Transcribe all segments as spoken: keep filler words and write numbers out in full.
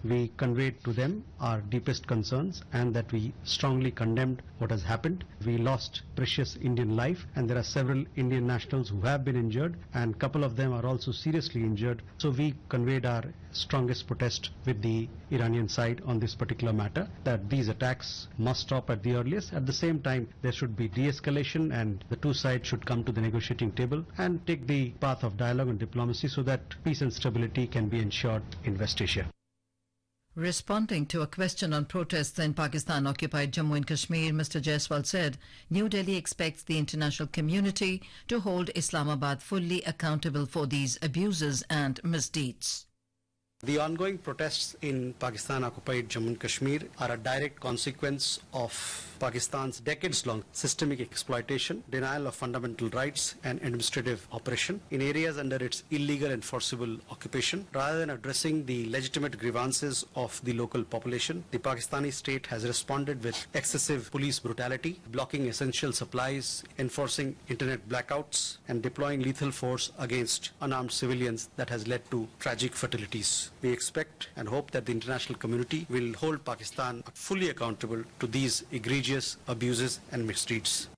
we conveyed to them our deepest concerns and that we strongly condemned what has happened. We lost precious Indian life, and there are several Indian nationals who have been injured, and a couple of them are also seriously injured. So we conveyed our strongest protest with the Iranian side on this particular matter, that these attacks must stop at the earliest. At the same time, there should be de-escalation and the two sides should come to the negotiating table and take the path of dialogue and diplomacy so that peace and stability can be ensured in West Asia. Responding to a question on protests in Pakistan-occupied Jammu and Kashmir, Mister Jaiswal said New Delhi expects the international community to hold Islamabad fully accountable for these abuses and misdeeds. The ongoing protests in Pakistan-occupied Jammu and Kashmir are a direct consequence of Pakistan's decades-long systemic exploitation, denial of fundamental rights and administrative oppression in areas under its illegal and forcible occupation. Rather than addressing the legitimate grievances of the local population, the Pakistani state has responded with excessive police brutality, blocking essential supplies, enforcing internet blackouts, and deploying lethal force against unarmed civilians that has led to tragic fatalities. We expect and hope that the international community will hold Pakistan fully accountable to these egregious abuses and misdeeds.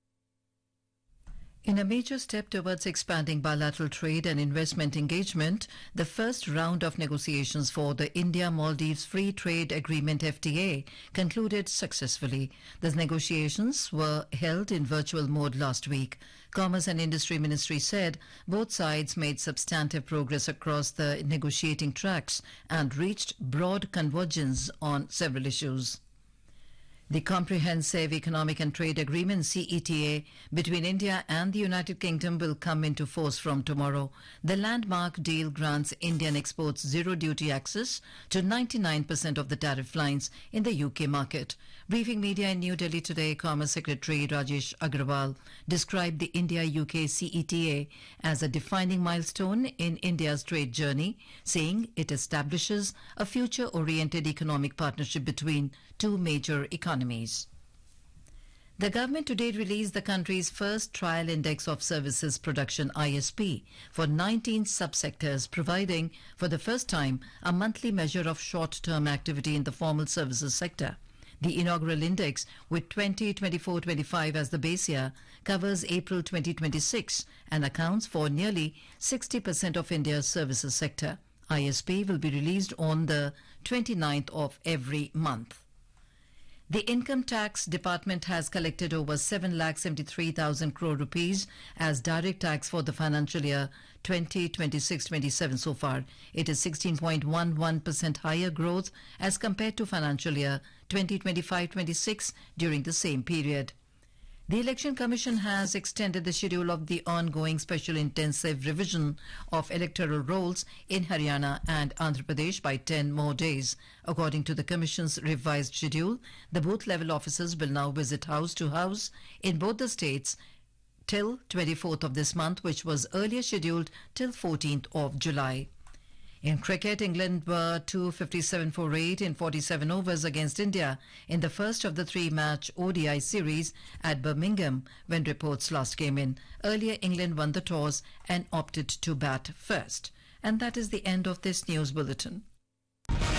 In a major step towards expanding bilateral trade and investment engagement, the first round of negotiations for the India-Maldives Free Trade Agreement F T A concluded successfully. The negotiations were held in virtual mode last week. Commerce and Industry Ministry said both sides made substantive progress across the negotiating tracks and reached broad convergence on several issues. The Comprehensive Economic and Trade Agreement C E T A between India and the United Kingdom will come into force from tomorrow. The landmark deal grants Indian exports zero duty access to ninety-nine percent of the tariff lines in the U K market. Briefing media in New Delhi today, Commerce Secretary Rajesh Agrawal described the India-U K C E T A as a defining milestone in India's trade journey, saying it establishes a future-oriented economic partnership between two major economies. The government today released the country's first trial index of services production I S P for nineteen subsectors, providing for the first time a monthly measure of short-term activity in the formal services sector. The inaugural index, with twenty twenty-four twenty-five as the base year, covers April twenty twenty-six and accounts for nearly sixty percent of India's services sector. I S P will be released on the twenty-ninth of every month. The Income Tax Department has collected over seven lakh seventy-three thousand crore rupees as direct tax for the financial year twenty twenty-six twenty-seven so far. It is sixteen point one one percent higher growth as compared to financial year twenty twenty-five twenty-six during the same period. The Election Commission has extended the schedule of the ongoing special intensive revision of electoral rolls in Haryana and Andhra Pradesh by ten more days. According to the Commission's revised schedule, the booth-level officers will now visit house to house in both the states till twenty-fourth of this month, which was earlier scheduled till fourteenth of July. In cricket, England were two fifty-seven for eight in forty-seven overs against India in the first of the three-match O D I series at Birmingham when reports last came in. Earlier, England won the toss and opted to bat first. And that is the end of this news bulletin.